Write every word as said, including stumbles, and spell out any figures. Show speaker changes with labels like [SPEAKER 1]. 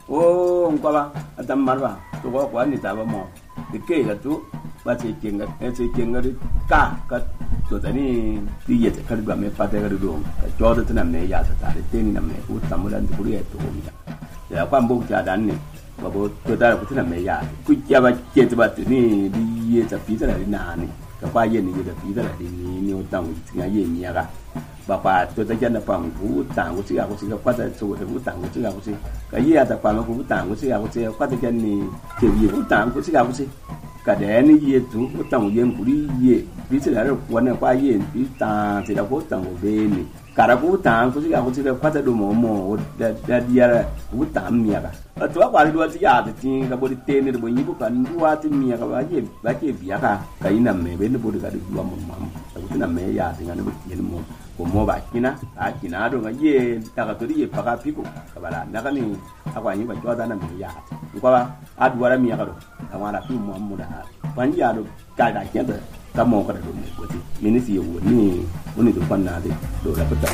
[SPEAKER 1] o ngwa atam marwa to ko kwa ni ta ba mo de ke ga tu ba ce kenga e ce kenga ka ka to tani ti ye ka ga me pa de ga do ka jo de tana me ya ta de te ni na me ku ta mo dan ku ye to mi ya kwa mbo ja dan ni ba bo to da ku tana me ya ku ya ba ke ta ba ni di ye ta pi ta ni na ni ka pa ye ni ye da pi ta ni ni o tang ti ga ye mi ya ga ba pa to ta jan pa ku tang ku si ga ku si ga pa ta so de ku tang ku si ga ku si ka ye ta pa ku tang ku si ga ku si pa ta jan ni ke ye ku tang ku si ga ku si cả đẻ nó ye chú có tầng yên của đi ye ví dụ là quần này qua ye ví ta thì là có tầng của bên này cả là có tầng có gì cả có gì là qua tới đồ mỏ mỏ đã đã đi ra có tầng mía cả ở chỗ qua đi đua thì à thì cái body tên này body như có cần đua thì mía cả vậy vậy cái việc cả cái nằm mẹ bên nó body cả được đua mắm mắm cái nằm mẹ ya thì nó bị gì nó của mua bạc kia na à kia na rồi cái ye ta cái tôi đi phá cái pico cái bà là nó cái này aku anh phải cho ta nằm mẹ ya qua à đua ra mía cả rồi thằng là phim mắm mắm đãวันยาดูการได้แค่แต่ถ้ามองกันดูเนี่ยว่าที่มินิสิวนี่วันนี้ดูฟันนาดิดูแล้วก็จะ